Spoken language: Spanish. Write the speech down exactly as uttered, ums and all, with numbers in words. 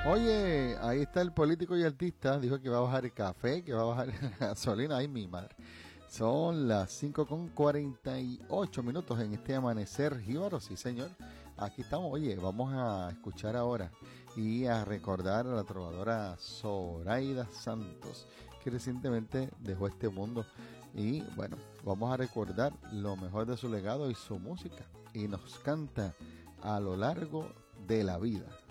Oye, ahí está el político y artista, dijo que va a bajar el café, que va a bajar la gasolina, ay mi madre. Son las cinco con cuarenta y ocho minutos en este amanecer jíbaro, sí señor. Aquí estamos, oye, vamos a escuchar ahora y a recordar a la trovadora Zoraida Santos, que recientemente dejó este mundo. Y bueno, vamos a recordar lo mejor de su legado y su música. Y nos canta A lo largo de la vida.